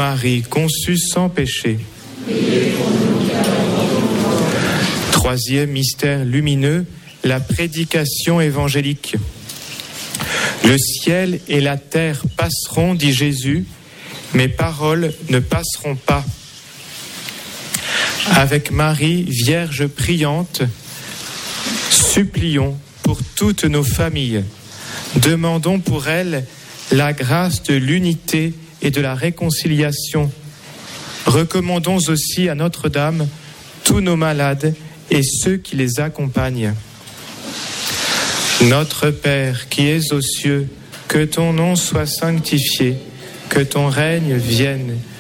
Marie, conçue sans péché. Troisième mystère lumineux, la prédication évangélique. Le ciel et la terre passeront, dit Jésus, mes paroles ne passeront pas. Avec Marie, Vierge priante, supplions pour toutes nos familles. Demandons pour elles la grâce de l'unité et de la réconciliation. Recommandons aussi à Notre-Dame tous nos malades et ceux qui les accompagnent. Notre Père qui es aux cieux, que ton nom soit sanctifié, que ton règne vienne,